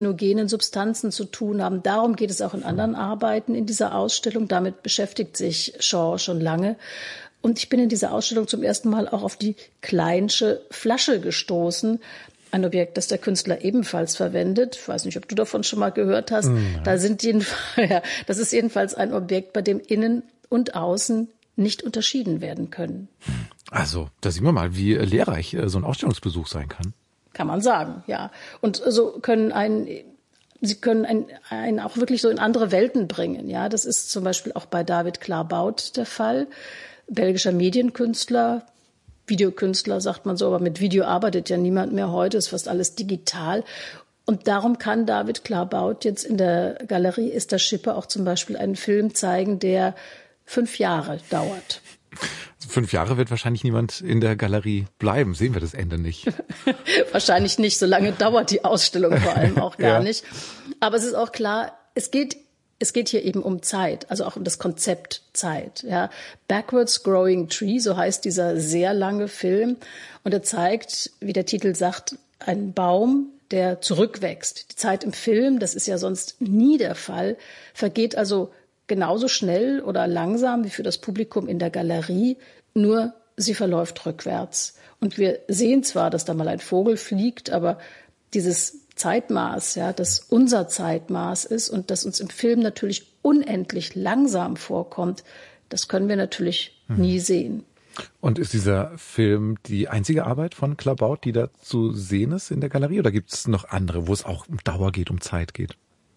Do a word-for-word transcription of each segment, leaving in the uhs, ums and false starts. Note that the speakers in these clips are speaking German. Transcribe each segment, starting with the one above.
halluzinogenen Substanzen zu tun haben. Darum geht es auch in anderen Arbeiten in dieser Ausstellung. Damit beschäftigt sich Shaw schon lange. Und ich bin in dieser Ausstellung zum ersten Mal auch auf die Kleinsche Flasche gestoßen. Ein Objekt, das der Künstler ebenfalls verwendet. Ich weiß nicht, ob du davon schon mal gehört hast. Mhm. Da sind jedenfalls, ja, das ist jedenfalls ein Objekt, bei dem Innen und Außen nicht unterschieden werden können. Also, da sehen wir mal, wie lehrreich so ein Ausstellungsbesuch sein kann. Kann man sagen, ja. Und so können einen, sie können einen, einen auch wirklich so in andere Welten bringen. Ja, das ist zum Beispiel auch bei David Claerbout der Fall. Belgischer Medienkünstler, Videokünstler, sagt man so, aber mit Video arbeitet ja niemand mehr heute, ist fast alles digital. Und darum kann David Claerbout jetzt in der Galerie Esther Schipper auch zum Beispiel einen Film zeigen, der fünf Jahre dauert. Fünf Jahre wird wahrscheinlich niemand in der Galerie bleiben. Sehen wir das Ende nicht? Wahrscheinlich nicht. So lange dauert die Ausstellung vor allem auch gar ja. nicht. Aber es ist auch klar, es geht Es geht hier eben um Zeit, also auch um das Konzept Zeit. Ja. Backwards Growing Tree, so heißt dieser sehr lange Film. Und er zeigt, wie der Titel sagt, einen Baum, der zurückwächst. Die Zeit im Film, das ist ja sonst nie der Fall, vergeht also genauso schnell oder langsam wie für das Publikum in der Galerie, nur sie verläuft rückwärts. Und wir sehen zwar, dass da mal ein Vogel fliegt, aber dieses Zeitmaß, ja, das unser Zeitmaß ist und das uns im Film natürlich unendlich langsam vorkommt, das können wir natürlich hm. nie sehen. Und ist dieser Film die einzige Arbeit von Claerbout, die da zu sehen ist in der Galerie, oder gibt es noch andere, wo es auch um Dauer geht, um Zeit geht?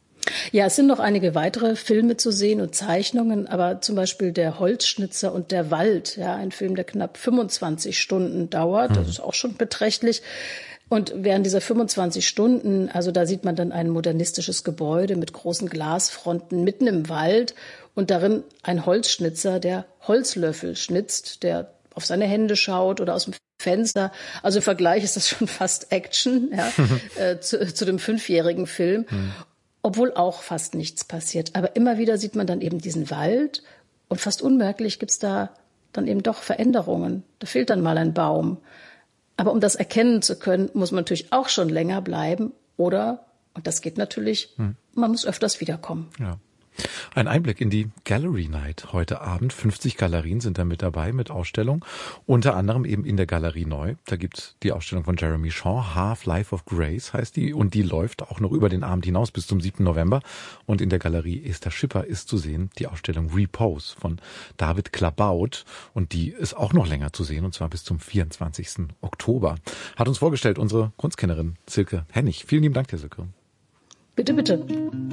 Ja, es sind noch einige weitere Filme zu sehen und Zeichnungen, aber zum Beispiel der Holzschnitzer und der Wald, ja, ein Film, der knapp fünfundzwanzig Stunden dauert, hm. das ist auch schon beträchtlich. Und während dieser fünfundzwanzig Stunden, also da sieht man dann ein modernistisches Gebäude mit großen Glasfronten mitten im Wald und darin ein Holzschnitzer, der Holzlöffel schnitzt, der auf seine Hände schaut oder aus dem Fenster. Also im Vergleich ist das schon fast Action, ja, äh, zu, zu dem fünfjährigen Film, mhm. obwohl auch fast nichts passiert. Aber immer wieder sieht man dann eben diesen Wald und fast unmerklich gibt's da dann eben doch Veränderungen. Da fehlt dann mal ein Baum. Aber um das erkennen zu können, muss man natürlich auch schon länger bleiben oder, und das geht natürlich, hm. man muss öfters wiederkommen. Ja. Ein Einblick in die Gallery Night heute Abend. fünfzig Galerien sind da mit dabei mit Ausstellung. Unter anderem eben in der Galerie Neu. Da gibt's die Ausstellung von Jeremy Shaw, Half Life of Grace heißt die. Und die läuft auch noch über den Abend hinaus bis zum siebten November. Und in der Galerie Esther Schipper ist zu sehen die Ausstellung Repose von David Claerbout. Und die ist auch noch länger zu sehen, und zwar bis zum vierundzwanzigsten Oktober. Hat uns vorgestellt unsere Kunstkennerin Silke Hennig. Vielen lieben Dank dir, Silke. Bitte, bitte.